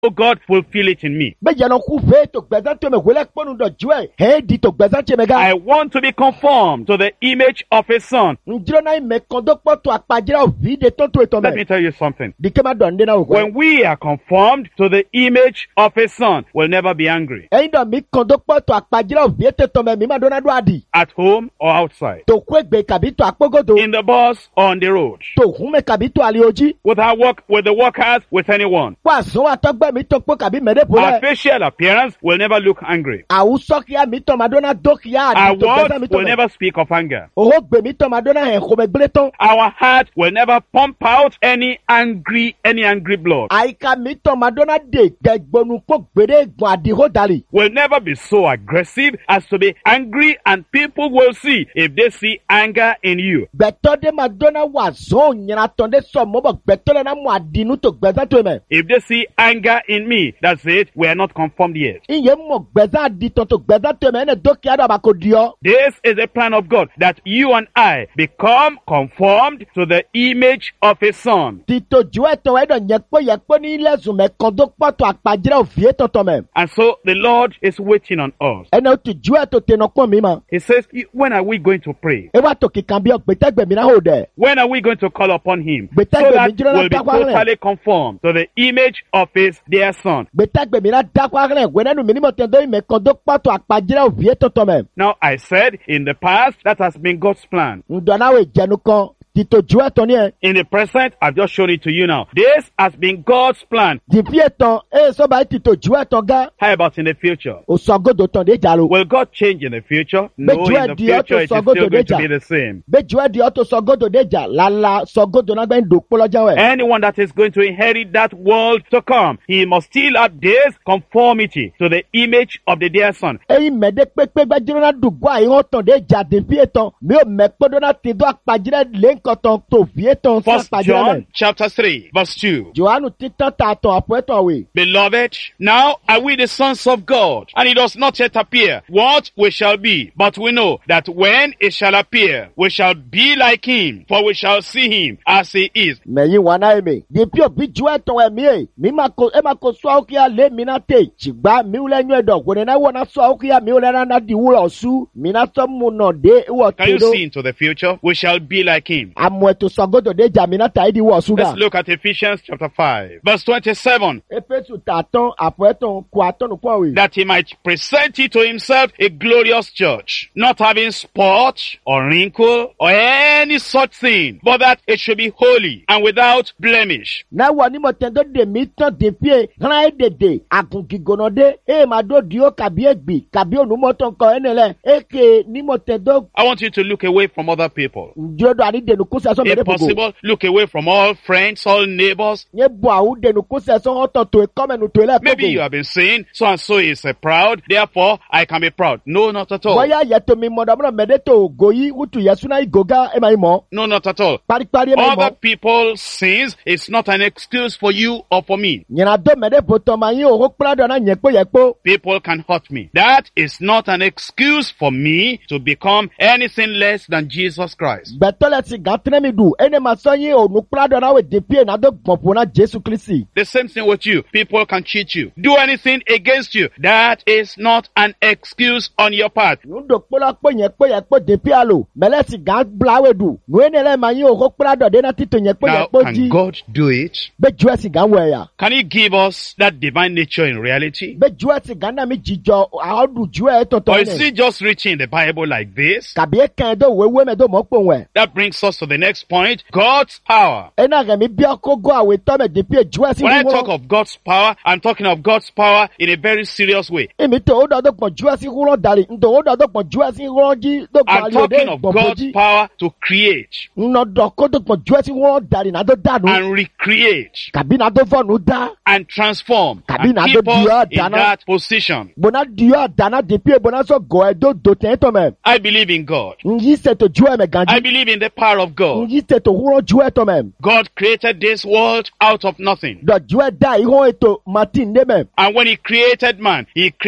Oh God, fulfill it in me. Be yano ku ve to gbezan to me wele kponu do jwe. He di to gbezan che me ga. I want to be conformed to the image of His Son. Njiro na me kondo poto akpajira o vide to eto Let me me. tell you something. Dikema donde na uko. When we are conformed to the image of His Son, we'll never be angry, Eyin do mi kondo poto akpajira o vide to me mi ma dona do adi. at home or outside, To kwegbe kabi to akpogodo. in the bus or on the road, To hume kabi to alioji. with the workers, with anyone. Kwa so atogbe mi to po kabi mede Our pole. facial appearance will never look angry. Awu sokia mi to madona dokia Our adi to gbezan mi words to will me. never speak of anger. Oho gbe mi to madona he kome gbeleton. Our heart will never pump out any angry blood. Aika mi to madona de gbegbonu po gbede egbon adiho dali. Will never be so aggressive as to be angry, and people will see if they see anger in you. Gbẹ̀tọ́ de madona wa zon nyina tɔn de sɔ mɔbɔ gbẹ̀tọ́ le na mu adinu to gbẹ̀zán to mɛ. If they see anger in me, that's it. We are not conformed yet. Iye mɔ gbẹ̀zán adi tɔn to gbẹ̀zán to mɛ ɛnɛ dókè adó abako diɔ. This is the plan of God, that you and I become conformed to the image of His Son. Tito ju ɛtɔ ɛdɔ nyɛkpɔ yɛkpɔ ni ilé zùn mɛ kɔndó kpɔtɔ akpadzirɛ òfìé tɔtɔ mɛ. And so the Lord is waiting on us. Ɛnɛ o ti ju ɛtɔ tenɔ kpɔn mi ma. He says, when are we going to pray? Ewa to kikan bi ɔgbɛtɛgbɛ mi na ho dɛ. When are we going to call upon Him? So Gbẹ̀tẹ́gbẹ̀ mi that jíròrò we'll be dákọ̀ rẹ̀. totally conformed to the image of His dear Son. Gbẹ̀tẹ́gbẹ̀ mi na dákọ̀ ahrẹ̀ wẹ́nẹ́nu mi ni mo tẹ̀ dọ́ ìmẹ̀ kɔndó kpɔtɔ akpadzirɛ òfìé tɔtɔ mɛ. Now, I said in the past, that has been God's plan. Ndɔnawo ìjẹnu kan tito ju ɛtɔ ni yɛ. In the present, I've just shown it to you now. This has been God's plan. Divi etɔn eye sɔba tito ju ɛtɔ gã. How about in the future? O sɔgodo tɔn de dza lo. Will God change in the future? No, in the future it is still going to be the same. Be ju ɛdi ɔtɔ sɔgodo de dza lala sɔgodo na gbɛ ndo kpɔlɔ dza wɛ. Anyone that is going to inherit that world to come, he must still have this conformity to the image of the dear Son. Eyi mɛ de kpekpe gbɛ dzro na dugu ayi hɔn tɔn de dza divi etɔn mi o mɛ kpɔdo na ti do akpadzirɛ le ŋkɔtɔn to vi etɔn fún 1 akpadzirɛ John mɛ. chapter 3 verse 2. Johanu titan ta tɔn aƒɔ etɔn we. Beloved, now are we the sons of God, and it does not yet appear what we shall be, but we know that when it shall appear, we shall be like Him, for we shall see Him as He is. Mɛ yi wana ye me. Divi o bi ju etɔn wɛ mi ye. Mi ma ko e ma ko sɔawo kia le mi na te. Tsigba mi wulɛ nyuie dɔ. Wòle na wɔ na sɔawo kia mi wulɛ na di wulɔ su. Mi na sɔ mu nɔ de wɔ Can te you do. see into the future? We shall be like Him. Amu eto sɔgodo de dza mi na ta yi di wɔ su Let's da. look at Ephesians chapter 5, verse 27. Efesu ta tɔn aƒɔ etɔn ko atɔn nu kpɔn we. That He might present it to Himself a glorious church, not having spot or wrinkle or any such thing, but that it should be holy and without blemish. Na wɔ ni mo tɛ do de mi tɔn de fie hran ye dede agun gigonɔ de eye ma do dio kabi egbi kabi onumɔtɔn kɔ ene lɛ eke ni mo tɛ do I want you to look away from other people. ndio do ani denu kusa sɔ mɛ If de pogo. possible, look away from all friends, all neighbors. Nye bo awu denu kusa sɔ ɔtɔ to ekɔmɛ nu to lɛ Maybe you pogo. have been saying, so and so is proud, therefore I can be proud. No, not at all. Bɔya yɛtɔ mi mɔdɔmɔdɔ mɛ de to goyi wutu yɛsuna igoga ema yi mɔ No, not at all. paripari ema yi Other mɔ. people's sins is not an excuse for you or for me. Nyina do mɛ de botɔ ma yi o kpla dɔ na nye kpo yɛ kpo. People can hurt me. That is not an excuse for me to become anything less than Jesus Christ. Gbɛtɔ lɛ si gan tɛnɛ mi du ene ma sɔ yi o nu kpla dɔ na we de fie na do gbɔnpo na Jesu Kristi. The same thing with you. People can cheat you, do anything against you. That is not an excuse on your part. Nudo kpola kpo nye kpo yɛ kpo de fie alo mɛlɛ si gan bla we du nu ene lɛ ma yi o kpla dɔ de na tito nye kpo Now, yɛ kpo can dzi. God do it? Be ju esi gan wɛ ya. Can He give us that divine nature in reality? Be ju esi gan na mi dzidzɔ aɔdu ju ɛ Or tɔtɔ is ne. it just reaching the Bible like this? Kabi ekɛn do wewe mɛ do mɔ kpo wɛ. That brings us to the next point. God's power. Ena rɛ mi bia ko go awe tɔ mɛ de fie ju esi When I hu talk wɔn. of God's power, I'm talking of God's power in a very serious way. Emi to o dɔ do gbɔn ju esi hu lɔ dari ndo o dɔ do gbɔn ju esi hu lɔ dzi do gbɔn I'm ali o de talking of gbɔn God's bodzi. power to create Nnɔ dɔ ko do gbɔn ju esi hu lɔ dari na do da nu. and recreate Kabi na do fɔ nu da. and transform and Kabina keep do us dia in dana. that position. Bona diɔ dana de fie bona sɔ gɔ ɛ do tɛ tɔ mɛ. I believe in God. Nyi sɛ to ju ɛ mɛ I ganji. believe in the power of of God. Nji seto huro juwe to mem. God created this world out of nothing. Do juwe da iho eto matin de mem. And when he created man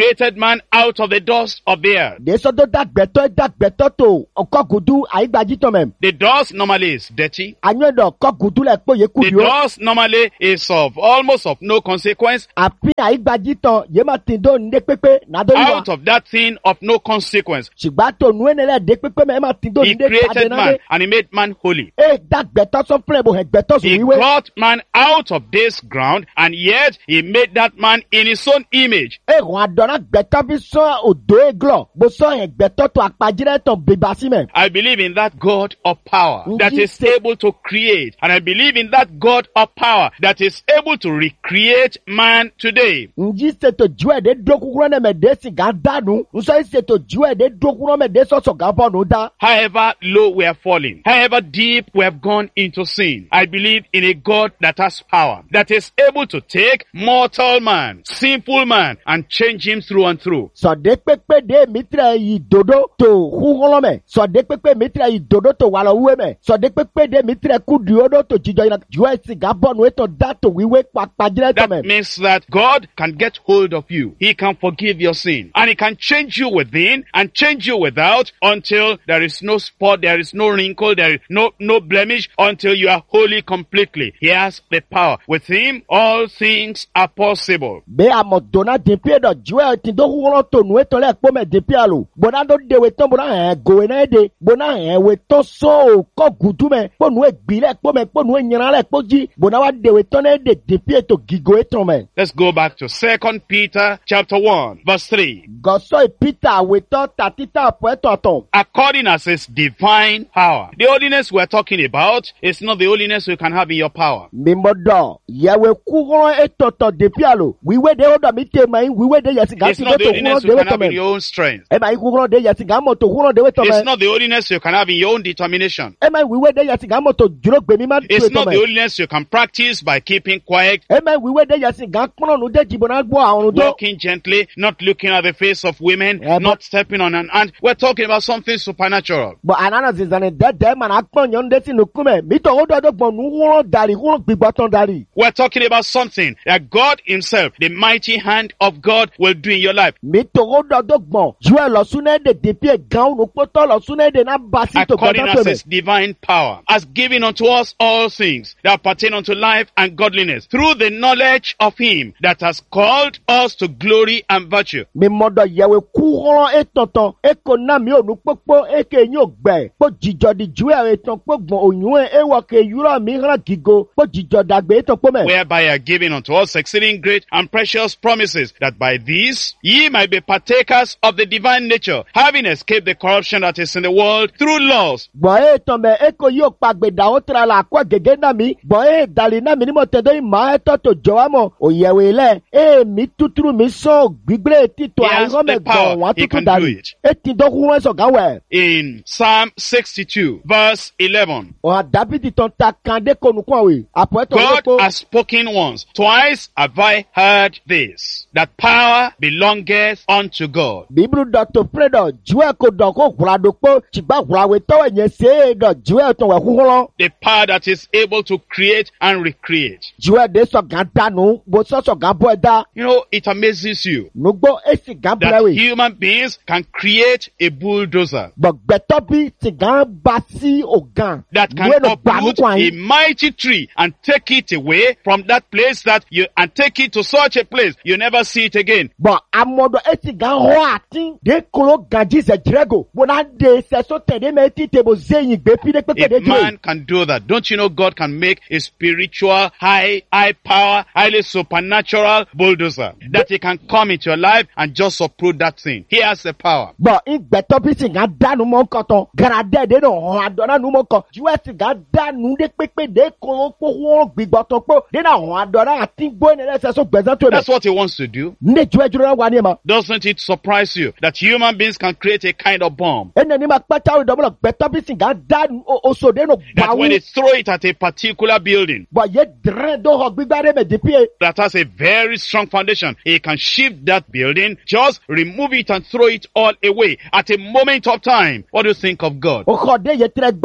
out of the dust of the earth. De so do dak beto to okogudu aigbaji to mem. The dust normally is dirty. Anyo do okogudu le po ye The kudio. dust normally is almost of no consequence. Api aigbaji to ye matin do nde pepe na do iwa. Out of that thing of no consequence, Shigba to nuene le de pepe me matin do he nde created na man de. and he made man holy. E dak beto so flebo he beto so He iwe. got man out of this ground and yet he made that man in his own image. E ron adona beto bi so odo eglo. Bo so he beto to akpajire to bibasi me. I believe in that God of power that is Jesus. able to create. And I believe in that God of power that is able to recreate man today. Nji seto juwe de dokukuro ne me de si ga danu. Nso seto juwe de dokukuro me de so so ga bonu da. However low we are falling, however deep we have gone into sin, I believe in a God that has power, that is able to take mortal man, sinful man, and change him through and through. So de pepe de mitra yi dodo to huholo me. So de pepe mitra yi dodo to walo uwe me. So de pepe de mitra kudiodo to jijo ina juwe si ga bonu eto da to wiwe kwa kpajire to That me. means that God can get hold of you. He can forgive your sin. And he can change you within and change you without until there is no spot, there is no wrinkle, there is no blemish, until you are holy completely. He has the power. With him, all things are possible. Be amodona dimpie do juwe ti do huholo to nu eto le po me dimpie alo. Bona do dewe to bona gowe na ede. Bona we to so ko gudu me. Po nu egbi le po me po nu enyira le po ji. Bona wa dewe to na ede dimpie to gigo eto me. Let's go back to 2 Peter chapter 1, verse 3. Goso Peter we to tatita po eto ton. According as his divine power. The holiness we're talking about is not the holiness you can have in your power. Mimodo yewe kuholo eto to dimpie alo. Wiwe de odo mi te mai wiwe de yesi ga It's ti not the to holiness huholo you de can to have in me. your own strength. E mai kuholo de yesi ga mo to huholo de to me. It's not the holiness you can have in your own determination. E mai wiwe de yesi ga mo to juro gbe mi ma tu It's to not the me. holiness you can practice by keeping quiet, E mai wiwe de yesi ga pono nu de jibo na gbo arun do. walking gently, not looking at the face of women, Yeah, not stepping on an ant. We're talking about something supernatural. But anana zizane de man akpon yon de ti nu kume. Mi to odo do gbon nu huholo dari huholo gbigboton dari. We're talking about something that God himself, the mighty hand of God, will do in your life. Mi to odo do gbon. Juwe lo sune de depie gan nu poto lo sune de na basi to According gbon as to me. his divine power has given unto us all things that pertain unto life and godliness through the knowledge of him that has called us to glory and virtue. Mi modo yewe kuholo etonton. Eko na mi onu popo eke yin ogbe. Po jijo di juwe eton po gbon oyun ewo ke yuro mi ran gigo. Po jijo dagbe eton po me. Whereby are given unto us exceeding great and precious promises, that by these ye might be partakers of the divine nature, having escaped the corruption that is in the world through laws. Gbọ̀n ètò mẹ́ eko yóò pàgbèdà ó tẹ̀ra la kọ́ gègé náà mi. Gbọ̀n èdàlí náà mi ní mo tẹ̀dọ́ ìmọ̀ ẹ̀tọ́ tó jọwọ́ mọ̀. Òyẹ̀wò ilẹ̀ èmi tútúrú mi sọ gbígbé títọ́ He has àìrọ́ mẹ́ the power. gbọ̀n wọ́n He tútù can do dàrí. it. Ètì dọ́kúnrún ẹ̀sọ̀ gáwẹ̀. In Psalm 62, verse 11, Ọ̀hà Dábìdì tán ta kan dé konú kún àwẹ̀. Àpò ẹ̀tọ́ God olóko. has spoken once, twice have I heard this, that power belongeth unto God. Bíbélù dọ̀tò pírẹ́dọ̀ ju ẹ̀ kò dọ̀ kó wùrà dòpó. Ṣùgbọ́n wùrà wẹ̀ tọ́wọ̀ yẹn ṣe é dọ̀ ju ẹ̀ tán wẹ̀ kúkúrọ́. The power that is able to create and recreate. Ju ẹ̀ dé sọ̀gán dànù. Bó sọ̀gán bọ́ ẹ̀ dá. You know, it amazes you Nugbó èsì gán that bẹ̀rẹ̀ wẹ̀. human beings can create a bulldozer Gbọ̀gbẹ̀tọ́ bí sìgán bá sí ògàn. that can Nuwé ló gbà uproot nípa a yín. mighty tree and take it away from that place and take it to such a place you never see it again. Bọ̀ amọ̀dọ̀ èsì gán họ́ àti. Dé kúrò gànjí zẹ̀jìrẹ́gò. Bó náà dé sẹ́sọ́ tẹ̀lé mẹ́ tí tèbò zéyìn gbé pídé pépé dé If man can do that, don't you know God can make a spiritual, high power, highly supernatural bulldozer that he can come into your life and just uproot that thing. He has the power. Bọ̀ ìgbẹ̀tọ́ bí sìgán dánú mọ́ kọ́tọ̀. Gàràdẹ́ dé náà hàn àdọ́nà nu mọ́ kọ́. Ju ẹ̀ sìgán dánú dé pépé dé kúrò pé wọ́n gbìgbọ́tọ̀ pé. Dé náà hàn àdọ́nà àti gbóyè ní ẹsẹ̀ sọ gbẹ̀sán tó That's dẹ̀. what he wants to do. Ndé ju ẹjú rẹ̀ wá ní ẹ̀ ma. Doesn't it surprise you that human beings can create a kind of bomb Ẹnì ní ma pẹ́tà ìdọ́mọ̀lọ̀ gbẹ̀tọ́ bí sìgán dánú oṣòdé nù that when gbàwó. they throw it at a particular building Bọ̀ yé dìrín dó họ gbígbá rẹ̀ mẹ̀ dípé. that has a very strong foundation, he can shift that building, just remove it and throw it all away at a moment of time. What do you think of God? Ọkọ̀ dé yẹ tirẹ̀ gbá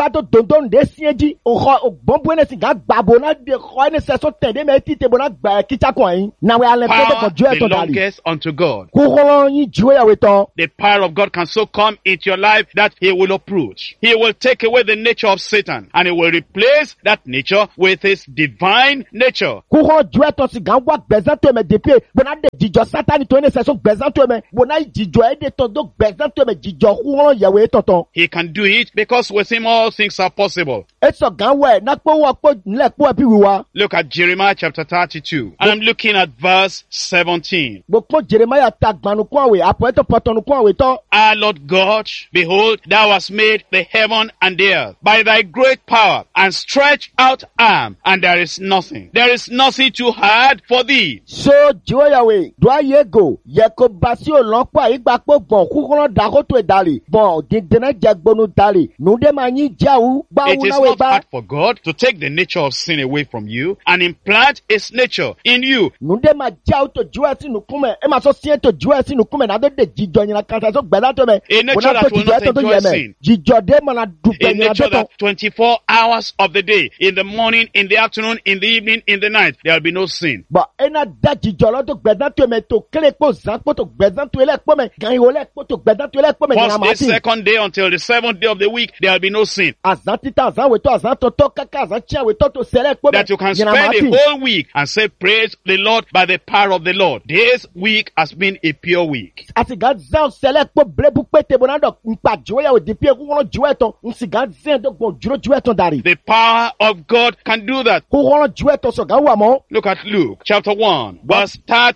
to dondo nde sieji o bombo ne singa gbabo na de ko ne se so tende me ti te bona gba kicha ko yin na we ale ko ko ju e to dali belongs unto God. ku holo yin ju ya we to The power of God can so come into your life that he will approach. He will take away the nature of Satan and he will replace that nature with his divine nature. ku holo ju e to singa wa gbezan to me depuis bona de jijo Satan to ne se so gbezan to me bona jijo e de to do gbezan to me jijo ku holo ya we to to He can do it because with him all things are possible. e so gan we na po wo po nle po bi wiwa Look at Jeremiah chapter 32. And I'm looking at verse 17. gbogbo Jeremiah ta gbanu ko awe apoeto potonu ko awe to Ah, Lord God, behold, thou hast made the heaven and the earth by thy great power and stretched out arm, and there is nothing. There is nothing too hard for thee. so joyawe do ayego ye ko basi o lon pa igba po gbon ku ko da ko to edali bon dindina jagbonu dali nu de ma yin jawu gba It wu is na we not ba hard for God to take the nature of sin away from you and implant his nature in you. nu de ma jawu to juwa sinu kume e ma so sien to juwa sinu kume na do de jijo nyina kan so gbeda to me A nature bona that to will jijo not to enjoy ye me sin. jijo de ma na du A pe nyina nature to that 24 hours of the day, in the morning, in the afternoon, in the evening, in the night, there will be no sin. but ena da jijo lo to gbeda to me to kele po zan po to gbeda to ele po me gan yo le po to gbeda to ele po me nyina First ma day, ti second day, until the seventh day of the week, there will be no sin. azan tita azan we to azan to kaka azan chia we to sele po me That you can nyina ma spend ti a whole week and say, praise the Lord by the power of the Lord. This week has been a pure week. ati ga zan sele po blebu pete bonado npa joya we dipi ku wono joya to nsi ga zan to gbon juro joya to dari The power of God can do that. ku wono joya to so ga wa mo Look at Luke chapter 1, verse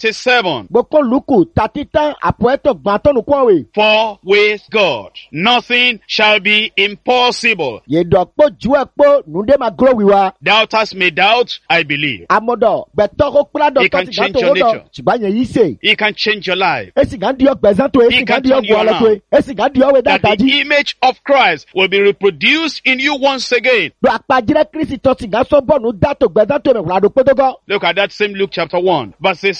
37. gboko luku tatita apoeto gban to nu ko we For with God nothing shall be impossible. ye do po joya po nu de ma grow wiwa Doubters may doubt, I believe. amodo beto ko kura do He to can ti ga change to your wodo nature. ṣùgbọ́n yẹn yìí ṣe He can change your life. esi ga di ọgbẹ̀sán tó esi He ga can di turn you ọgbọ̀ ọlọ́tọ̀ around. esi ga di ọwẹ́ That dáadáa jí the image of Christ will be reproduced in you once again. do àpàjírẹ́ kristi tó ti ga sọ bọ́ọ̀nù dátò gbẹ̀sán tó mẹ̀kúrà do pótógọ́. Look at that same Luke chapter 1, verses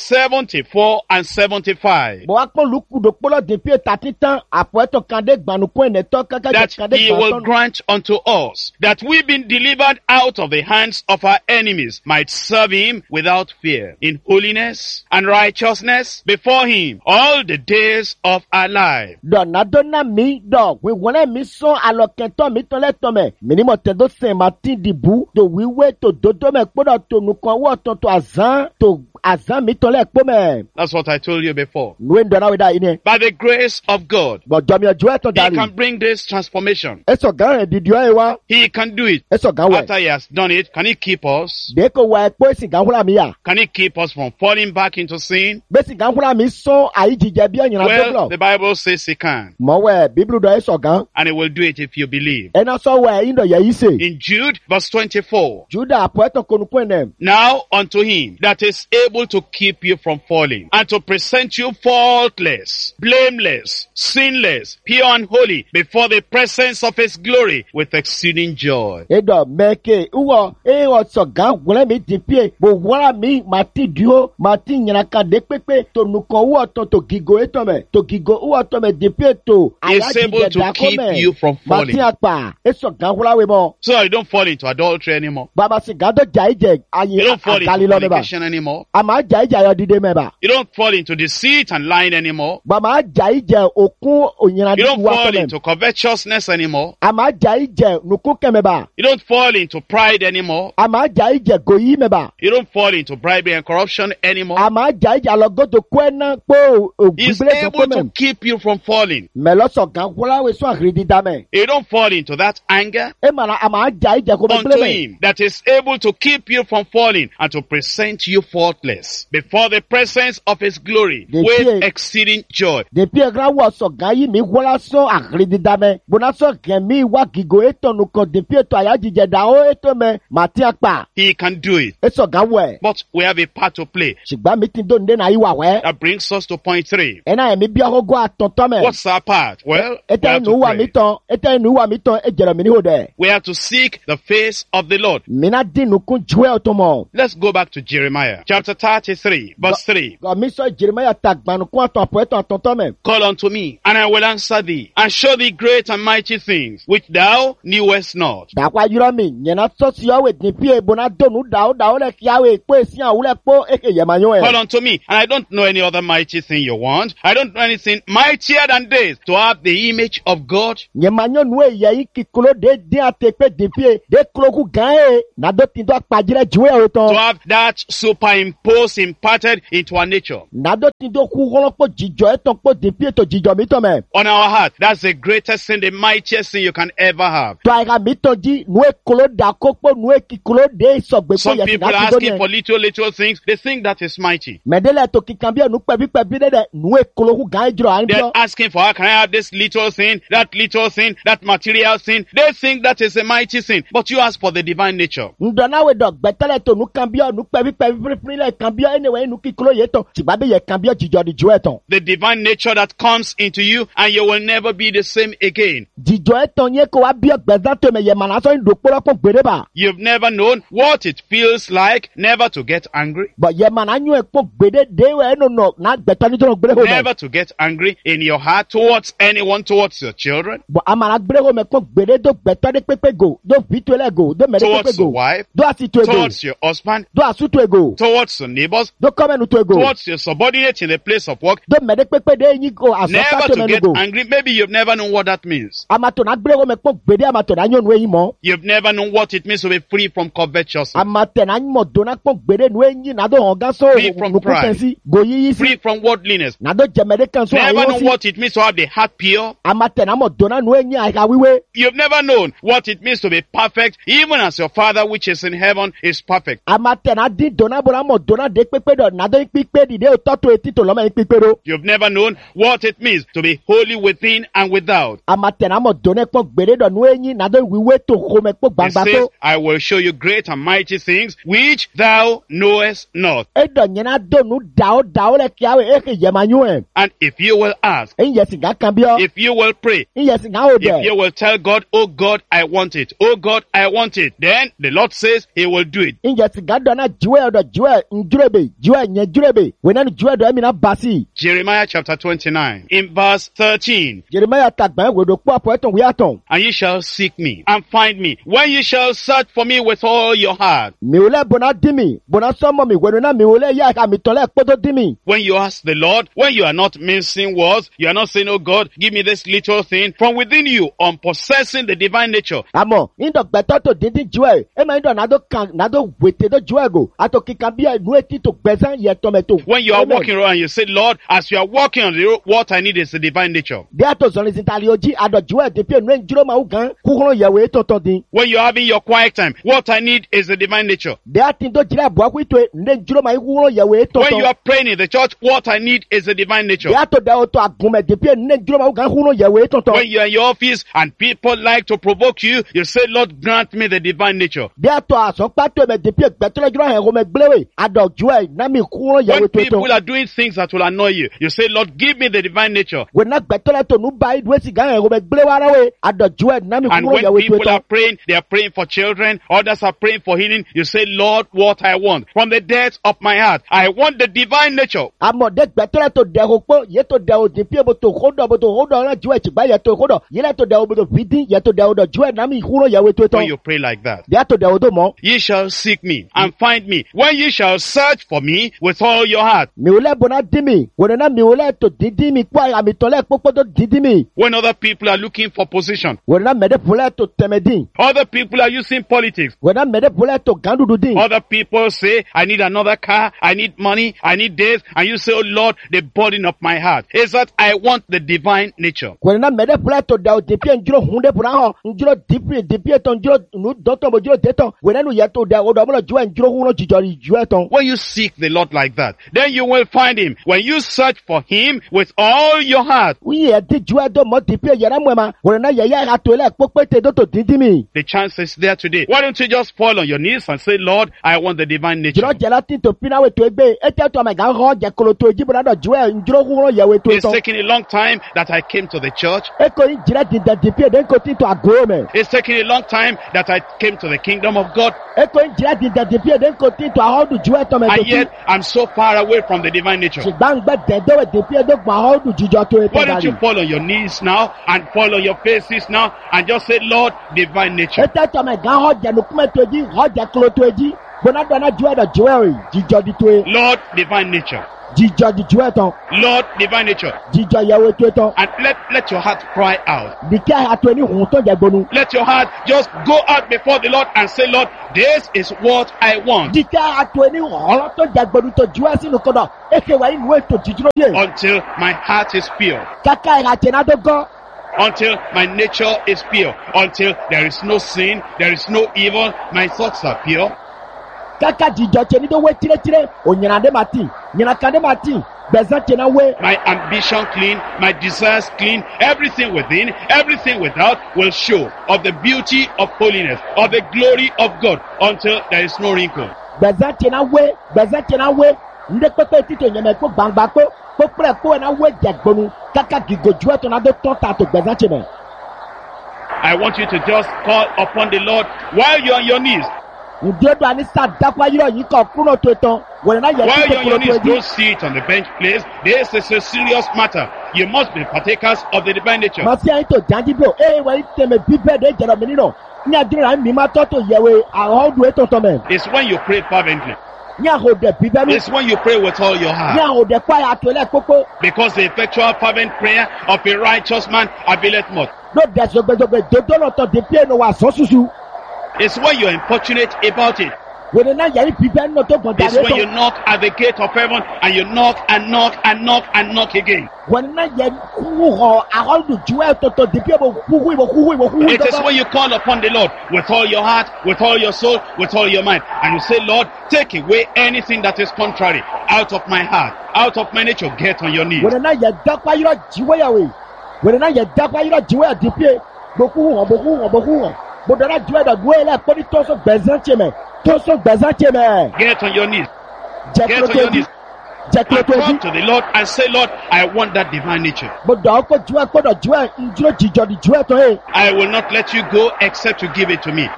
74 and 75. bọ̀ wá pọ́n lukú do kpọ́lọ́ dèpí ta títán àpò ẹ̀tọ́ kàndé gbanukú ẹ̀ nẹ́tọ́ kákàjẹ́ That kàndé he will gbanutọ́. grant unto us, that we being delivered out of the hands of our enemies might serve him without fear, in holiness and righteousness before him all the days of our life. dọ̀nàdọ́nà mi dọ̀ wíwọ́nẹ́ mi sún alọ́kẹ́tọ́ mi tán lẹ́tọ̀ mẹ́ mínímọ̀ tẹ́tọ́ sẹ̀ máa ti dìbò tó wíwé tó dodo mẹ́ kpọ́dọ̀ tó nukọ̀ wọ́ tó tó àzán mi tán lẹ́ kpọ́ mẹ́. That's what I told you before. nuwe ndọ̀nà wí dá yìí ni. By the grace of God, gbọ̀dọ̀ mi ọjọ́ ẹ̀tọ́ he darí. can bring this transformation. ẹ̀sọ̀ gan rẹ̀ dìdí ọ̀ ẹ̀ wá. He can do it. ẹ̀sọ̀ gan wẹ̀. After he has done it, can he keep us? bẹ́ẹ̀ kò wá ẹ̀kpọ́ èsì gan wúrà mi yà. Can he keep us from falling back into sin? bẹ́sì gan wúrà mi sún àyíjíjẹ bí ọ̀nyìnrán tó Well, bọ̀. the Bible says he can, mọ̀wẹ́ bíbélù dọ̀ ẹ̀sọ̀ gan. and he will do it if you believe. ẹ̀nà sọ wẹ̀ ẹ̀yìn dọ̀ yẹ yìí sè. In Jude, verse 24, juda àpò ẹ̀tọ̀ konukú ẹ̀ nẹ̀. now unto him that is able to keep you from falling, and to present you faultless, blameless, sinless, pure and holy before the presence of his glory with exceeding joy. edɔ mɛke wɔ ewɔ sɔgã wòlɛ mi di pie bò wòlɛ mi ma ti dúró ma ti nyinaka de kpekpe to nukɔ wɔ tɔ to gigo etɔ mɛ to gigo wɔ tɔ mɛ di pie to He's able to keep you from ma ti falling, akpa esɔgã wòlɛ wɛ mɔ so that you don't fall into adultery anymore. babasi gàdɔ dza idjɛ You ayi don't fall agali into lɔ mɛ ba fornication anymore. ama dza idjɛ ayɔ dide mɛ ba You don't fall into deceit and lying anymore. bama dza idjɛ okun onyina You di don't wa fall tɔ mɛ into covetousness anymore. ama dza idjɛ nuku kɛmɛ ba You don't fall into pride anymore. ama dza idjɛ goyi mɛ ba You don't fall into bribery and corruption anymore. ama dza idjɛ alɔgodo kɔɛna kpɔ He's ogbigble able sɔkɔ to mɛ. keep you from falling. mɛlɔsɔ gan wula we sɔn ahiri dida mɛ. You don't fall into that anger. e mana a ma ja ija ko bɛ Unto gbele mɛ. him that is able to keep you from falling and to present you faultless before the presence of his glory The with fear- exceeding joy. depi ɛgra wɔ sɔ gan yi mi wula sɔn ahiri dida mɛ. bona sɔ gɛn mi wa gigo etɔ nukɔ depi eto aya jijɛ da o eto mɛ ma ti akpa. He can do it. esɔ gan wɛ. But we have a part to play. sigba mi ti do nde na yi wa wɛ. That brings us to point 3. ɛna yɛ mi bi ɔkɔ go atɔtɔ mɛ. What's our part? Well, we ete have nu to wa mi pray. tɔn ete nu wa mi tɔn e jɛrɛ mi ni o dɛ. We have to seek the face of the Lord. mina di nukun juwɛ o to mɔ. Let's go back to Jeremiah chapter 33, verse 3. gɔ mi sɔ jerimaya ta gbanukun atɔ apɔ etɔ atɔtɔ mɛ. Call unto me, and I will answer thee, and show thee great and mighty things, which thou thou knewest not. Dakwa yurami, nyena sosi yawe dipie bona donu dao le kiawe kwe si awule po eke yemanyo Call unto me, and I don't know any other mighty thing you want. I don't know anything mightier than this, to have the image of God. Nyemanyo nwe yayi kikulo de atepe dipie, de kloku gae, na do tindo akpajire juwe To oton. have that superimposed, imparted into our nature. Na do tindo kuholo po jijo eton po dipie to jijo mitome. On our heart. That's the greatest sin, the mightiest sin you can ever have. To aga mitonji, nwe kolo dako po nwe kikulo de sogbe po Some yesi people are na asking tindo for little things. They think that is mighty. Medele to kikambia nu pebi de nwe kolo ku gae jiro They're anpio. asking for, how can I have this little thing, that material sin? They think that is a mighty sin. But you ask for the divine nature. Ndona we dog betele to nu kambia nu pebi le kambia anyway nu kikulo yeto. Chibabe ye kambia jijo di jueton. The divine nature that comes into you, and you will never be the same again. Jijo eton ye ko wa bio gbeza to me ye manaso ndokpolo po gbereba. You've never known what it feels like never to get angry. But ye mananyo e po gbede de we no na gbeta ni to gbere ho me. Never to get angry in your heart towards anyone, towards your children, But amana gbere ho me po gbede do gbeta de pepe go. Do fitwele go. Do mere towards pepe your go. wife, Do asitu ego. towards your husband, Do asutu ego. towards your neighbors, Do come nu to ego. towards your subordinate in the place of work. Do mere pepe de yin go asota Never to to me get go. angry. Maybe you've never known what that means. Amato na gbere ho me po gbede amato na nyon we yin mo. You've never known what it means to be free from covetousness, Amate na mo do na po gbede nu yin na do honga so Free from nu pride. kusensi go yi free si. from worldliness. Na do jemede kan so Never ayo known si. what it means to have the heart pure. Amate na mo do na nu yin aka wiwe. You've never known what it means to be perfect, even as your Father which is in heaven is perfect. Amate na di do na bo na mo do na de pepe do na do pipe di de o to eti to lo me pipe do. You've never known what it means to be holy within and without. Amate na mo do na po gbede do nu yin na do wiwe to ho me po It gbangba says, to. I will show you great and mighty things which thou knowest not. Edo nyena do nu dao le kiawe eke yemanyo e. And if you will ask, Enye singa kambio. if you will pray, Enye singa ode. if you will tell God, oh God, I want it. Oh God, I want it. Then the Lord says he will do it. Enye singa do na juwe odo juwe njurebe. Juwe nye jurebe. Wena nu juwe do emi na basi. Jeremiah chapter 29 in verse 13. Jeremiah tagba wedo po apo eton wi aton. And ye shall seek me and find me when ye shall search for me with all your heart. Mi ole bona dimi. Bona somo mi wedo na mi ole ya ka mi tole podo dimi. When you ask the Lord, when you are not mincing words, you are not saying, oh God, give me this little thing from within you on possessing the divine nature. Amo, indo gbeta to dindin juwe. Ema indo na do wete do juwe go. Ato kikambia nu eti to gbezan ye tometo. When you are Amen. walking around and you say, Lord, as you are walking on the road, what I need is the divine nature. De ato zoni zintali oji ado juwe depi nu njuro ma ugan kuholo yewe to din. When you are having your quiet time, what I need is the divine nature. De ati do jira bua kuitwe ne njuro ma kuholo yewe to When you are praying in the church, what I need is the divine nature. De ato de oto agume depi ne njuro ma ugan kuholo yewe to. When you are in your office and people like to provoke you, you say, Lord, grant me the divine nature. De ato aso pato me depi gbetolo juro he me gblewe ado juwe na mi kuholo yewe When to. people are doing things that will annoy you, you say, Lord, give me the divine nature. We na gbetolo to nu bai dwe siga he me gblewe arawe ado juwe na mi And kuholo when yewe people to. are praying, they are praying for children, others are praying for healing, you say, Lord, what I want from the depths of my heart, I want the divine nature. Amo de gbetolo to de hopo ye to de o depi bo to hodo na juwe chigba ye to hodo ye le to de o bo fidi ye to de o do juwe na mi kuholo yewe to. When you pray like that, De ato de o do mo. ye shall seek me and find me when ye shall search for me with all your heart. Mi ole bona dimi. Wona na mi ole to didi mi kwa ya mi tole popo to didi mi. When other people are looking for position, Wona na mede pole to temedin. other people are using politics, Wona mede pole to gandudu din. other people say, I need another car, I need money, I need this, and you say, oh Lord, the burden of my heart is that I want the divine nature. Wona na mede pole to da o depi njuro hunde pura ho. Njuro depi to njuro nu doto bo njuro deton. Wona nu ye to da o do mo juwe njuro huno jijori juwe ton. When you seek the Lord like that, then you will find him. When you search for him with all your heart, Wi ye di juwe do mo depi yera mwema. Wona na ye ya to le popo te do to didi mi. the chance is there today. Why don't you just fall on your knees and say, Lord, I want the divine nature. Jiro jelati to pina we to egbe. Ete to me ga ho je kolo to ejibo na do juwe njuro huno yewe to It's ton. taking a long time that I came to the church. Eko yin jira di da depi den ko tin to ago me. It's taking a long time that I came to the kingdom of God. Eko yin jira di da depi den ko tin to ahodu juwe to me to And yet, I'm so far away from the divine nature. Chigbangba dedo depi do gba ahodu jijo to Why don't you etadari. fall on your knees now and fall on your faces now and just say, Lord, divine nature. Ete tome gan hoje nukume toji hoje klo toji. Bona dona juwe da juwe jijo di toe. Lord, divine nature. Jijo di juwe ton. Lord, divine nature. Jijo yawe toe ton. And let your heart cry out. Dike atweni hunto jagbonu. Let your heart just go out before the Lord and say, Lord, this is what I want. Dike atweni holoto jagbonu to juwe sinu kodo. Eke wa inu to jijiro ye. Until my heart is pure. Kaka atena do go. Until my nature is pure. Until there is no sin, there is no evil, my thoughts are pure. Kaka jijo cheni do we tire onyana de mati nyana kande mati beza chena we. My ambition clean, my desires clean, everything within, everything without will show of the beauty of holiness, of the glory of God, until there is no wrinkle. Beza chena we nde pepe tito nyeme ko bangba ko pre ko na we jagbonu kaka gigoju eto na do tonta to beza chena. I want you to just call upon the Lord while you're on your knees. While you're on your knees, don't sit on the bench place. This is a serious matter. You must be partakers of the divine nature. It's when you pray fervently. It's when you pray with all your heart. Because the effectual fervent prayer of a righteous man availeth much. It's when you're importunate about it. It's when you knock at the gate of heaven and you knock and knock and knock and knock again. It is when you call upon the Lord with all your heart, with all your soul, with all your mind, and you say, Lord, take away anything that is contrary out of my heart, out of my nature. Get on your knees. Get on your knees. Get on your knees. And talk to the Lord and say, Lord, I want that divine nature. I will not let you go except you give it to me. I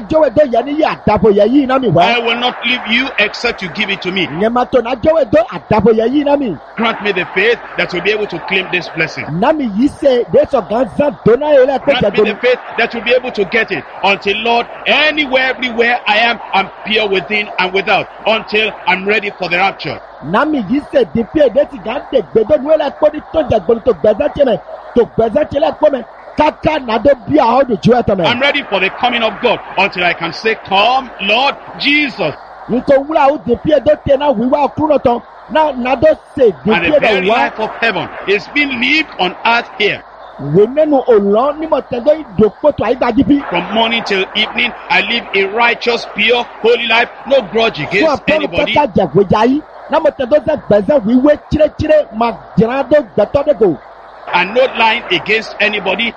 will not leave you except you give it to me. Grant me the faith that will be able to claim this blessing. Grant me the faith that will be able to get it. Until, Lord, anywhere, everywhere I am, I'm pure within and without. Until I'm ready for the rapture. I'm ready for the coming of God until I can say, come, Lord Jesus. And the very life of heaven is being lived on earth here. From morning till evening, I live a righteous, pure, holy life, no grudge against anybody. And no lying against anybody.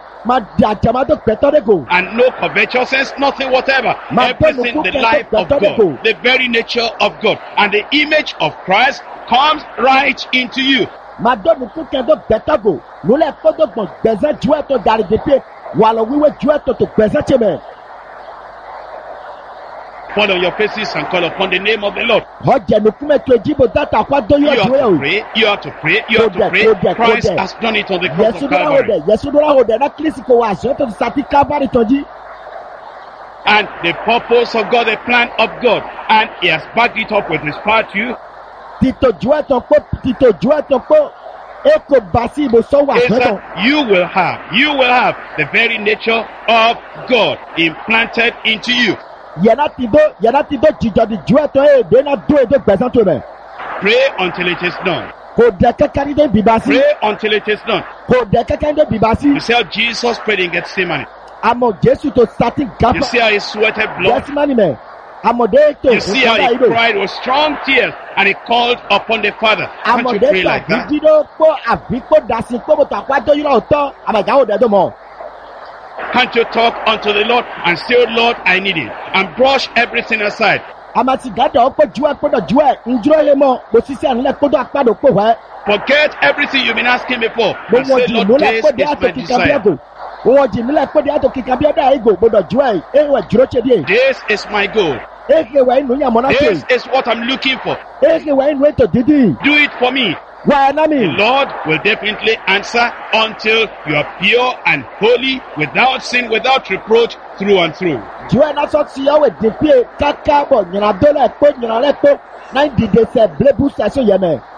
And no covetousness, nothing whatever. Everything, the life of God, the very nature of God, and the image of Christ comes right into you. Fall on your faces and call upon the name of the Lord. You have to pray. You have to pray. You have to pray. Christ has done it on the cross of Calvary. And the purpose of God, the plan of God, and He has backed it up with His power to you. Is that you will have the very nature of God implanted into you. Pray until it is done. Pray until it is done. You see how Jesus prayed in Gethsemane. You see how he sweated blood. You see how he cried with strong tears and he called upon the Father. Can't you pray like that? Can't you talk unto the Lord and say, oh Lord, I need it, and brush everything aside? Forget everything you've been asking before and say, Lord, this is my desire. This is my goal. This is what I'm looking for. Do it for me. Wà ná mi. The Lord will definitely answer until you are pure and holy, without sin, without reproach, through and through. Jùwẹ́ náà sọ ti ọ̀wẹ̀ dèpé káká bọ̀ nyìnà dọ́là ẹ̀kpó nyìnà lẹ́kpó náà dìde sẹ̀ blébù sẹ̀sùn yẹmẹ̀.